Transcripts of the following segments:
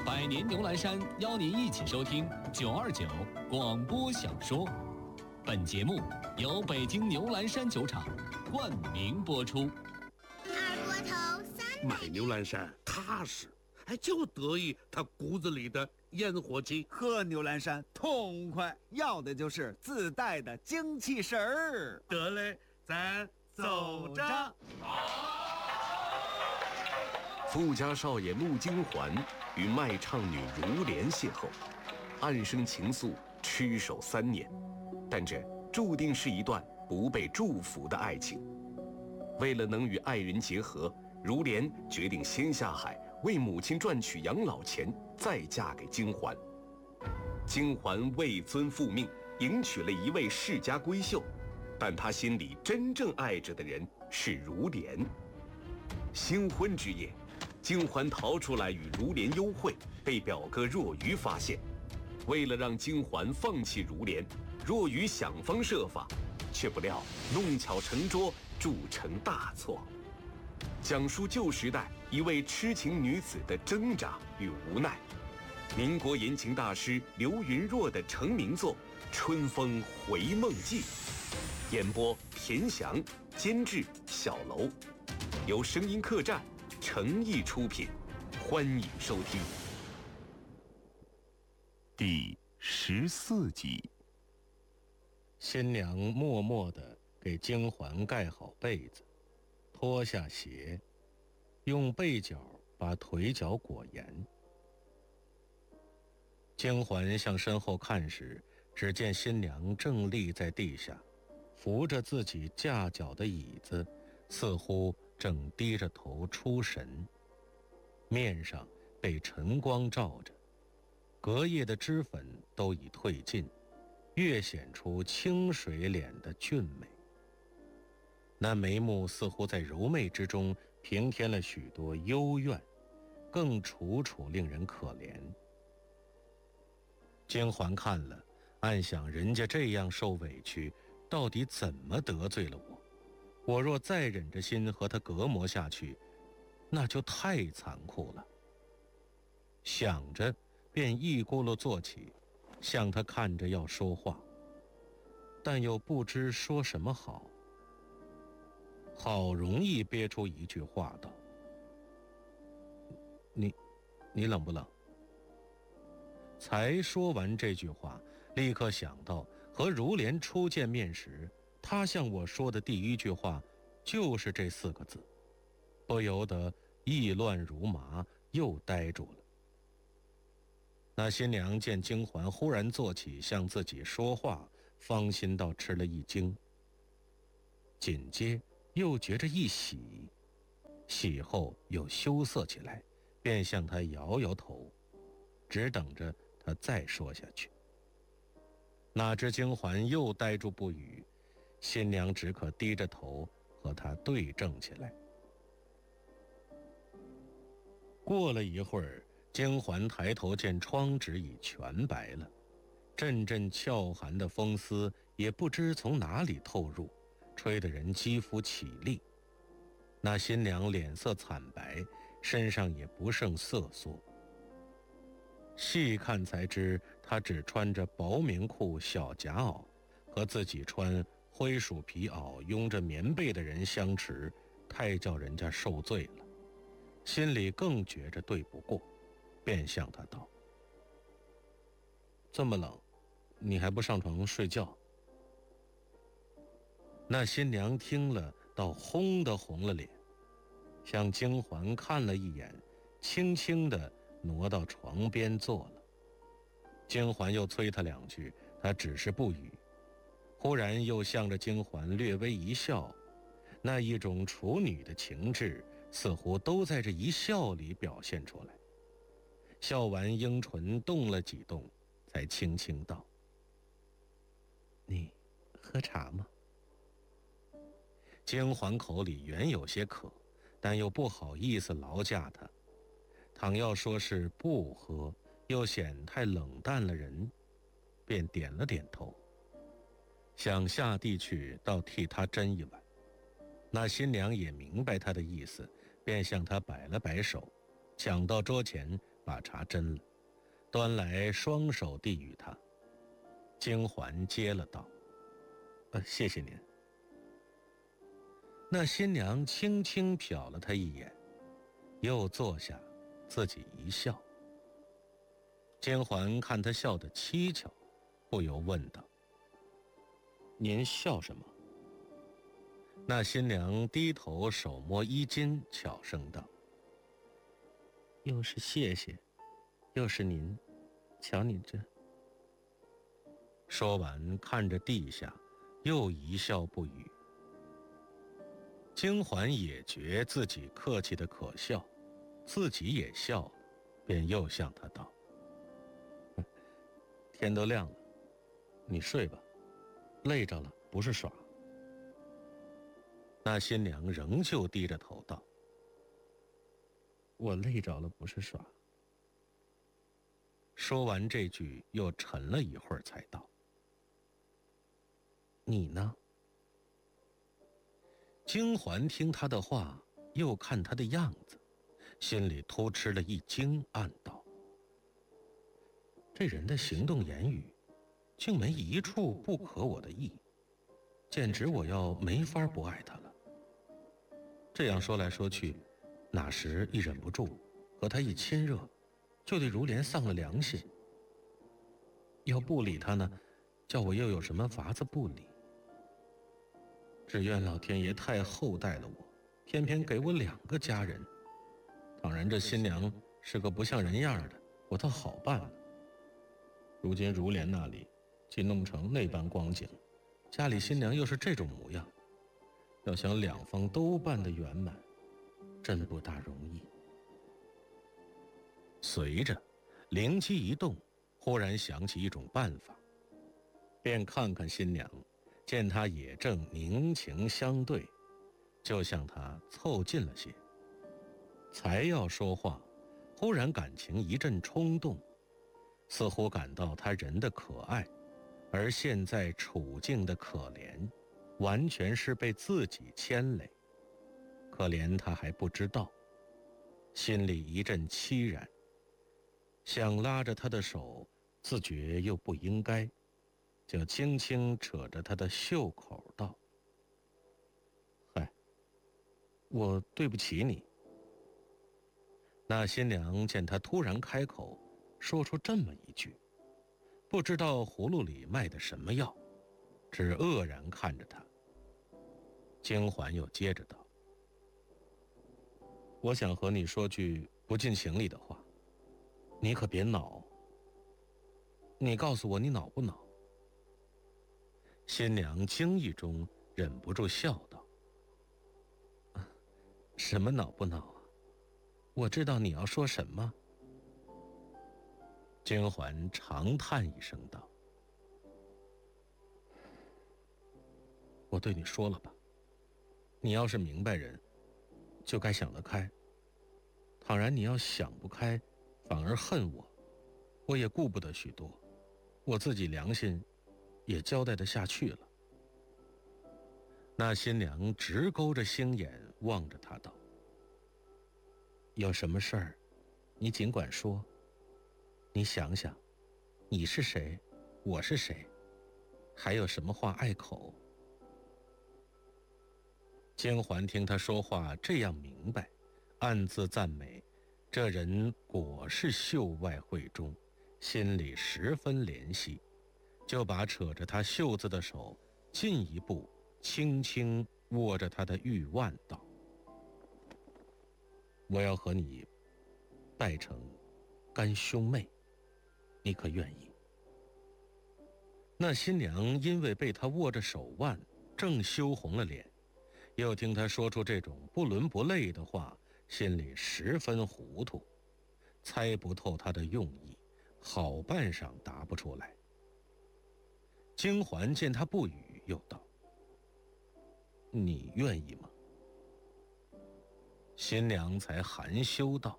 百年牛栏山邀您一起收听929广播小说。本节目由北京牛栏山酒厂冠名播出。 二锅头300 买牛栏山踏实，就得意他骨子里的烟火气。 喝牛栏山痛快，要的就是自带的精气神儿。 得嘞，咱走着。 富家少爷穆金环与卖唱女如莲邂逅，暗生情愫，痴守3年。但这注定是一段不被祝福的爱情。为了能与爱人结合，如莲决定先下海为母亲赚取养老钱，再嫁给金环。金环为尊复命，迎娶了一位世家闺秀，但她心里真正爱着的人是如莲。新婚之夜，金环逃出来与如莲幽会，被表哥若愚发现。为了让金环放弃如莲，若愚想方设法，却不料弄巧成拙，铸成大错。讲述旧时代一位痴情女子的挣扎与无奈。民国言情大师刘云若的成名作《春风回梦记》，演播田翔，监制小楼，由声音客栈诚意出品，欢迎收听。 第14集。 新娘默默地给金环盖好被子，脱下鞋，用被角把腿脚裹严。金环向身后看时，只见新娘正立在地下，扶着自己架脚的椅子，似乎正低着头出神，面上被晨光照着，隔夜的脂粉都已褪尽，越显出清水脸的俊美。那眉目似乎在柔媚之中平添了许多幽怨，更楚楚令人可怜。金环看了，暗想人家这样受委屈，到底怎么得罪了我？我若再忍着心和他隔膜下去，那就太残酷了。想着，便一咕噜坐起，向他看着要说话，但又不知说什么好。好容易憋出一句话道：你冷不冷？才说完这句话，立刻想到和如莲初见面时，他向我说的第一句话就是这4个字，不由得意乱如麻，又呆住了。那新娘见金环忽然坐起向自己说话，芳心倒吃了一惊，紧接又觉着一喜，喜后又羞涩起来，便向他摇摇头，只等着他再说下去。哪知金环又呆住不语，新娘只可低着头和他对正起来。过了一会儿，金环抬头见窗纸已全白了，阵阵俏寒的风丝也不知从哪里透入，吹得人肌肤起立。那新娘脸色惨白，身上也不胜瑟缩。细看才知，她只穿着薄棉裤小夹袄，和自己穿灰鼠皮袄拥着棉被的人相持，太叫人家受罪了。心里更觉着对不过，便向他道：这么冷，你还不上床睡觉？那新娘听了，倒轰地红了脸，向金环看了一眼，轻轻地挪到床边坐了。金环又催他2句，他只是不语，忽然又向着金环略微一笑，那一种处女的情致似乎都在这一笑里表现出来。笑完，樱唇动了几动，才轻轻道：你喝茶吗？金环口里原有些渴，但又不好意思劳驾他，倘要说是不喝，又显太冷淡了人，便点了点头，想下地去倒替他斟一碗。那新娘也明白他的意思，便向他摆了摆手，抢到桌前把茶斟了，端来双手递与他。京环接了道：“谢谢您。”那新娘轻轻瞟了他一眼，又坐下，自己一笑。京环看他笑得蹊跷，不由问道：“您笑什么？”那新娘低头手摸衣襟，悄声道：“又是谢谢，又是您，瞧你这。”说完，看着地下，又一笑不语。京环也觉自己客气的可笑，自己也笑了，便又向他道：“天都亮了，你睡吧，累着了不是耍。”那新娘仍旧低着头道：“我累着了不是耍。”说完这句，又沉了一会儿，才道：“你呢？”京环听他的话，又看他的样子，心里突吃了一惊，暗道：这人的行动言语，竟没一处不合我的意，简直我要没法不爱他了。这样说来说去，哪时一忍不住和他一亲热，就对如莲丧了良心。要不理他呢，叫我又有什么法子不理？只愿老天爷太厚待了我，偏偏给我2个家人。倘然这新娘是个不像人样的，我倒好办了。如今如莲那里竟弄成那般光景，家里新娘又是这种模样，要想2方都办得圆满，真不大容易。随着灵机一动，忽然想起一种办法，便看看新娘，见她也正凝情相对，就向她凑近了些。才要说话，忽然感情一阵冲动，似乎感到他人的可爱，而现在处境的可怜，完全是被自己牵累。可怜他还不知道，心里一阵凄然，想拉着他的手，自觉又不应该，就轻轻扯着他的袖口道：“嗨，我对不起你。”那新娘见他突然开口，说出这么一句，不知道葫芦里卖的什么药，只愕然看着他。京环又接着道：“我想和你说句不近情理的话，你可别恼。你告诉我你恼不恼？”新娘惊异中忍不住笑道：“什么恼不恼啊？我知道你要说什么。”京环长叹一声道：“我对你说了吧，你要是明白人，就该想得开。倘然你要想不开，反而恨我，我也顾不得许多，我自己良心也交代得下去了。”那新娘直勾着星眼望着他道：“有什么事儿，你尽管说。你想想，你是谁，我是谁，还有什么话碍口？”京环听他说话这样明白，暗自赞美，这人果是秀外慧中，心里十分怜惜，就把扯着他袖子的手进一步轻轻握着他的玉腕道：“我要和你拜成干兄妹，你可愿意？”那新娘因为被他握着手腕，正羞红了脸，又听他说出这种不伦不类的话，心里十分糊涂，猜不透他的用意，好半晌答不出来。京环见他不语，又道：“你愿意吗？”新娘才含羞道：“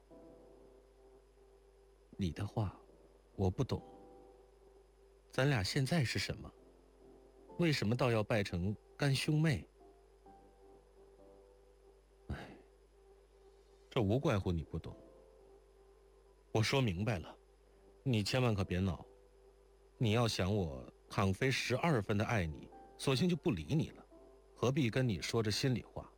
你的话我不懂，咱俩现在是什么？为什么倒要拜成干兄妹？哎，这无怪乎你不懂。 我说明白了，你千万可别恼。你要想我倘非12分的爱你，索性就不理你了，何必跟你说这心里话？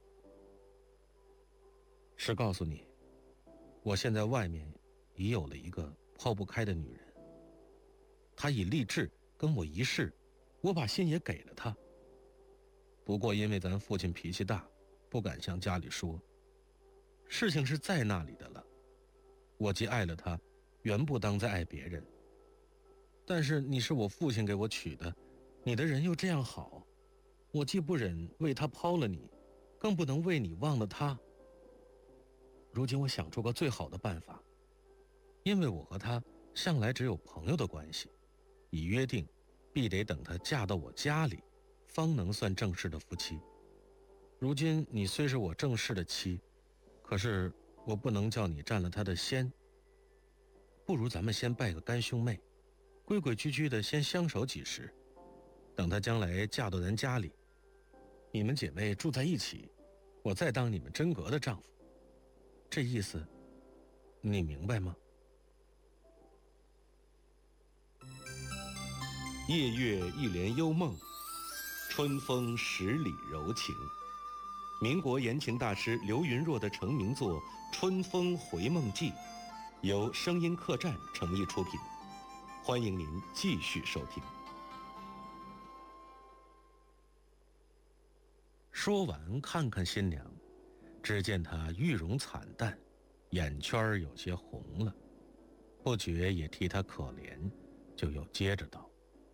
是告诉你，我现在外面已有了一个抛不开的女人，她已立志跟我一世，我把心也给了她。不过因为咱父亲脾气大，不敢向家里说。事情是在那里的了，我既爱了她，原不当再爱别人。但是你是我父亲给我娶的，你的人又这样好，我既不忍为他抛了你，更不能为你忘了他。如今我想出个最好的办法，因为我和他向来只有朋友的关系，已约定必得等她嫁到我家里，方能算正式的夫妻。如今你虽是我正式的妻，可是我不能叫你占了她的先。不如咱们先拜个干兄妹，规规矩矩的先相守几时，等她将来嫁到咱家里，你们姐妹住在一起，我再当你们真格的丈夫。这意思你明白吗？夜月一帘幽梦，春风十里柔情。民国言情大师刘云若的成名作《春风回梦记》，由声音客栈诚意出品，欢迎您继续收听。说完，看看新娘，只见她玉容惨淡，眼圈有些红了，不觉也替她可怜，就又接着道：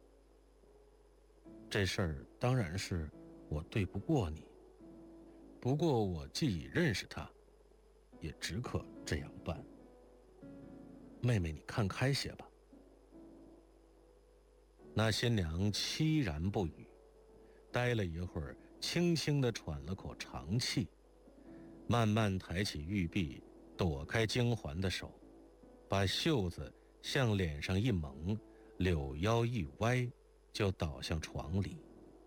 这事儿当然是我对不过你，不过我既已认识他，也只可这样办。妹妹，你看开些吧。那新娘凄然不语，呆了一会儿，轻轻地喘了口长气，慢慢抬起玉臂，躲开京环的手，把袖子向脸上一蒙，柳腰一歪，就倒向床里。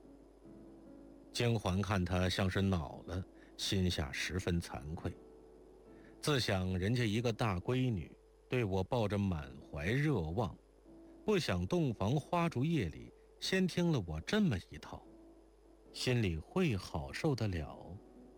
京环看他像是恼了，心下十分惭愧，自想人家一个大闺女对我抱着满怀热望，不想洞房花烛夜里先听了我这么一套，心里会好受得了？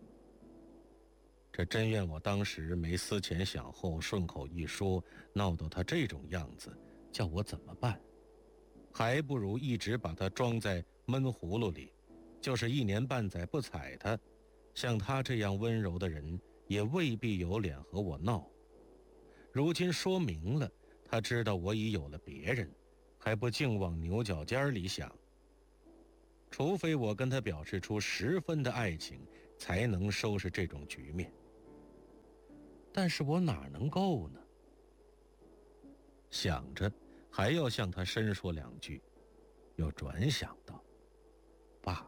这真怨我当时没思前想后，顺口一说，闹到他这种样子，叫我怎么办？还不如一直把他装在闷葫芦里，就是1年半载不睬他，像他这样温柔的人也未必有脸和我闹。如今说明了，他知道我已有了别人，还不净往牛角尖里想。除非我跟他表示出10分的爱情，才能收拾这种局面。但是我哪能够呢？想着还要向他深说2句，又转想到，爸，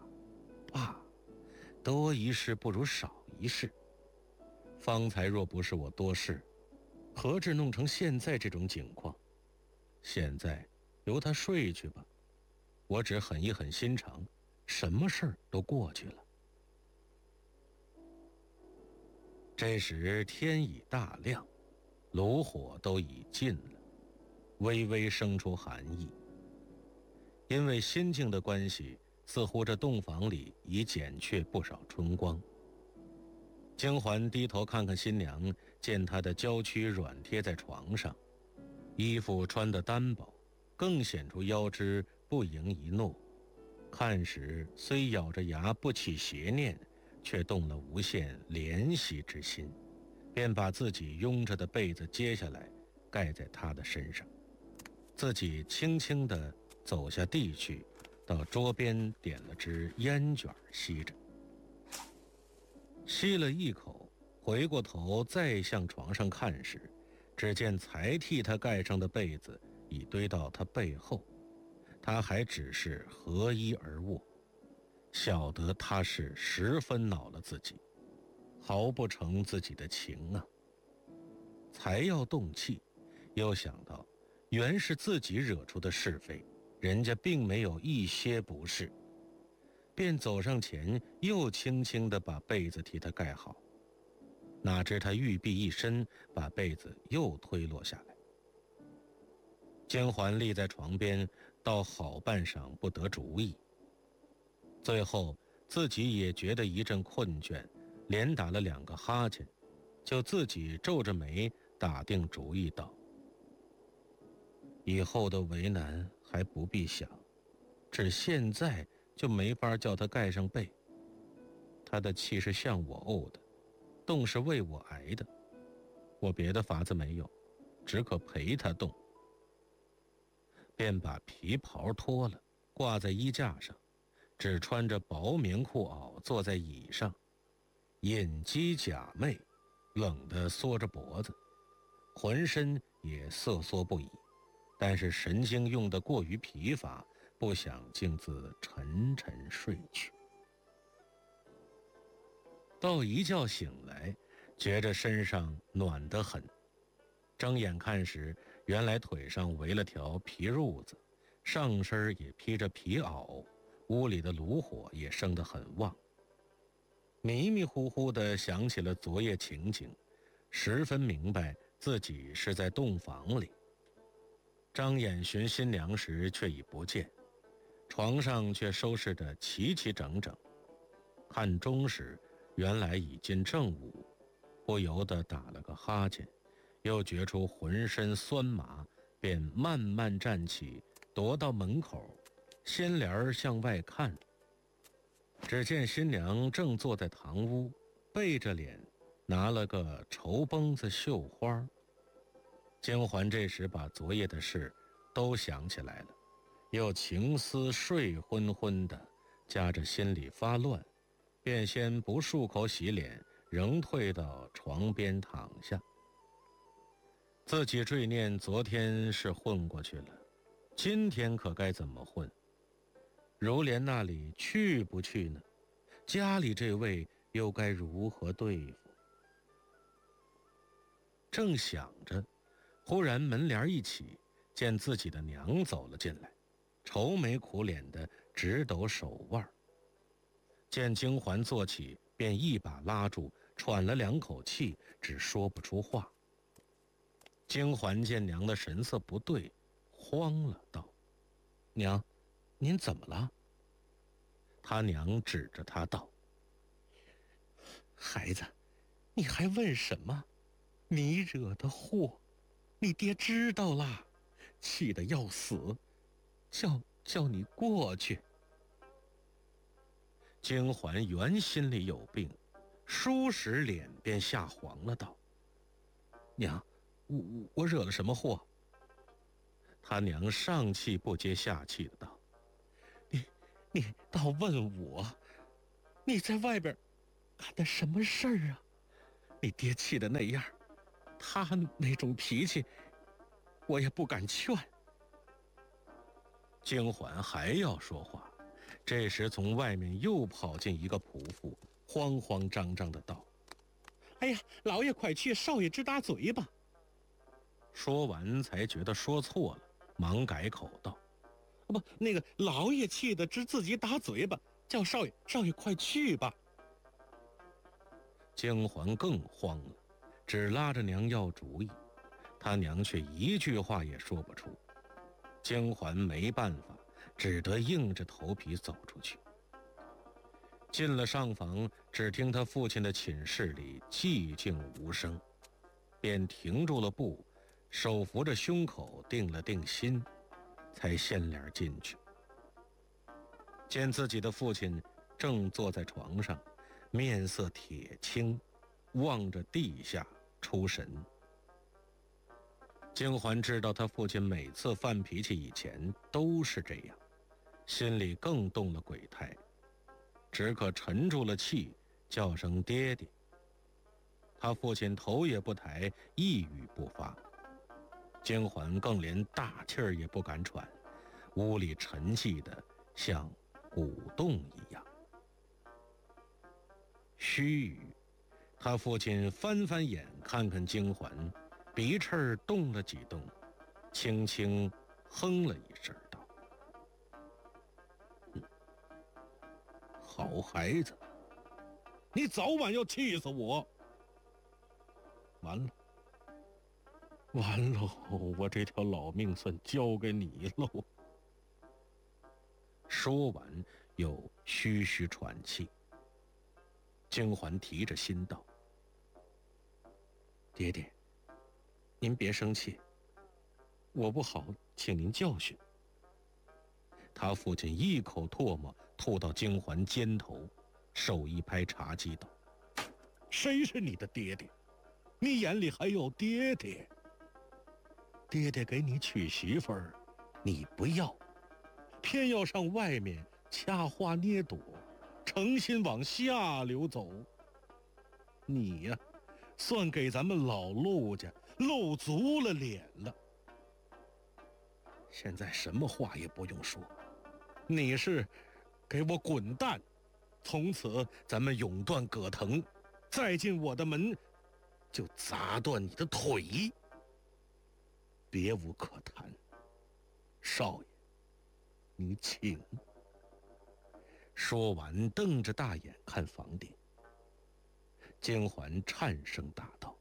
多一事不如少一事。方才若不是我多事，何至弄成现在这种景况？现在由他睡去吧，我只狠一狠心肠，什么事儿都过去了。这时天已大亮，炉火都已尽了，微微生出寒意。因为心境的关系，似乎这洞房里已减却不少春光。京环低头看看新娘，见她的娇躯软贴在床上，衣服穿得单薄，更显出腰肢不盈一诺。看时虽咬着牙不起邪念，却动了无限怜惜之心，便把自己拥着的被子揭下来，盖在她的身上，自己轻轻地走下地去，到桌边点了支烟卷吸着。吸了一口，回过头再向床上看时，只见才替他盖上的被子已堆到他背后，他还只是合衣而卧，晓得他是十分恼了自己，毫不成自己的情啊。才要动气，又想到原是自己惹出的是非，人家并没有一些不是，便走上前，又轻轻地把被子替他盖好。哪知他玉臂一伸，把被子又推落下来， 金环立在床边，到好半晌不得主意。最后自己也觉得一阵困倦，连打了2个哈欠，就自己皱着眉打定主意道：以后的为难还不必想，只现在就没法叫他盖上被。他的气是向我沤的，冻是为我挨的，我别的法子没有，只可陪他冻。便把皮袍脱了，挂在衣架上，只穿着薄棉裤袄坐在椅上，隐肌假寐，冷得缩着脖子，浑身也瑟缩不已，但是神经用得过于疲乏，不想径自沉沉睡去。到一觉醒来，觉着身上暖得很，睁眼看时，原来腿上围了条皮褥子，上身也披着皮袄，屋里的炉火也生得很旺。迷迷糊糊地想起了昨夜情景，十分明白自己是在洞房里。张眼寻新娘时却已不见，床上却收拾得齐齐整整。看钟时，原来已近正午，不由得打了个哈欠，又觉出浑身酸麻，便慢慢站起，踱到门口，掀帘向外看。只见新娘正坐在堂屋，背着脸，拿了个绸绷子绣花。金环这时把昨夜的事都想起来了，又情思睡昏昏的，加着心里发乱，便先不漱口洗脸，仍退到床边躺下。自己坠念昨天是混过去了，今天可该怎么混？如莲那里去不去呢？家里这位又该如何对付？正想着，忽然门帘一起，见自己的娘走了进来，愁眉苦脸的直抖手腕。见金环坐起，便一把拉住，喘了2口气，只说不出话。金环见娘的神色不对，慌了，道：娘，您怎么了？他娘指着他道：孩子，你还问什么？你惹的祸，你爹知道了，气得要死，叫你过去。金环原心里有病，倏时脸便吓黄了，道：娘，我惹了什么祸？他娘上气不接下气的道：你倒问我，你在外边干的什么事儿啊？你爹气的那样，他那种脾气，我也不敢劝。金环还要说话，这时从外面又跑进一个仆妇，慌慌张张的道：哎呀，老爷快去，少爷直打嘴巴。说完才觉得说错了，忙改口道：不，那个老爷气得直自己打嘴巴，叫少爷快去吧。金环更慌了，只拉着娘要主意，他娘却一句话也说不出。金环没办法，只得硬着头皮走出去。进了上房，只听他父亲的寝室里寂静无声，便停住了步，手扶着胸口定了定心，才掀帘进去。见自己的父亲正坐在床上，面色铁青，望着地下出神。金环知道他父亲每次犯脾气以前都是这样，心里更动了鬼胎，只可沉住了气，叫声爹爹。他父亲头也不抬，一语不发。金环更连大气儿也不敢喘，屋里沉寂的像古洞一样。须臾，他父亲翻翻眼看看金环，鼻翅动了几动，轻轻哼了一声道：好孩子，你早晚要气死我。完了， 完喽，我这条老命算交给你喽。说完，又吁吁喘气。金环提着心道：“爹爹，您别生气，我不好，请您教训。”他父亲一口唾沫吐到金环肩头，手一拍茶几道：“谁是你的爹爹？你眼里还有爹爹？爹爹给你娶媳妇儿，你不要，偏要上外面掐花捏朵，诚心往下流走。你呀，算给咱们老陆家露足了脸了。现在什么话也不用说，你是给我滚蛋，从此咱们永断葛藤，再进我的门就砸断你的腿，别无可谈。少爷，你请。”说完，瞪着大眼看房顶。金环颤声答道：“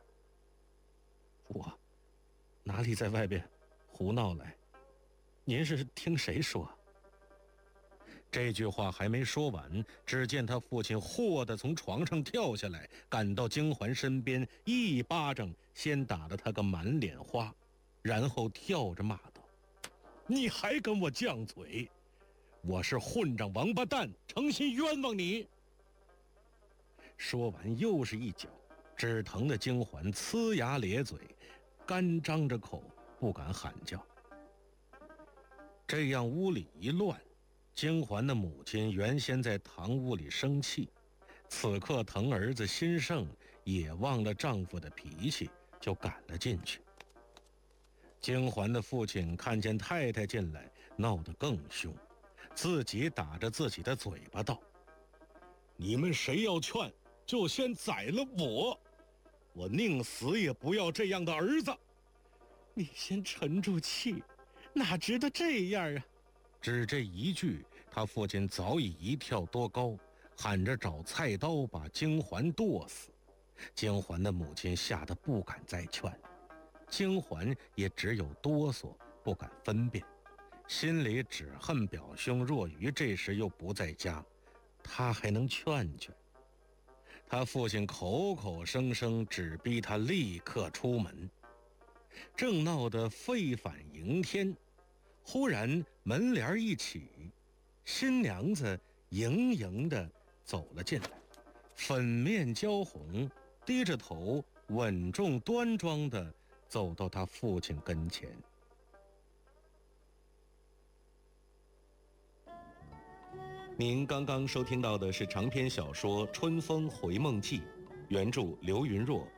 我哪里在外边胡闹来？您是听谁说？”这句话还没说完，只见他父亲霍地从床上跳下来，赶到金环身边，一巴掌先打得他个满脸花，然后跳着骂道：“你还跟我犟嘴！我是混账王八蛋，诚心冤枉你！”说完又是一脚，只疼的金环呲牙咧嘴，干张着口不敢喊叫。这样屋里一乱，金环的母亲原先在堂屋里生气，此刻疼儿子心盛，也忘了丈夫的脾气，就赶了进去。金环的父亲看见太太进来，闹得更凶，自己打着自己的嘴巴道：“你们谁要劝，就先宰了我宁死也不要这样的儿子。”“你先沉住气，哪值得这样啊！”只这一句，他父亲早已一跳多高，喊着找菜刀把金环剁死。金环的母亲吓得不敢再劝，金环也只有哆嗦，不敢分辨，心里只恨表兄若愚这时又不在家，他还能劝劝。他父亲口口声声只逼他立刻出门，正闹得沸反盈天，忽然门帘一起，新娘子盈盈地走了进来，粉面娇红，低着头，稳重端庄地走到他父亲跟前。您刚刚收听到的是长篇小说《春风回梦记》，原著刘云若，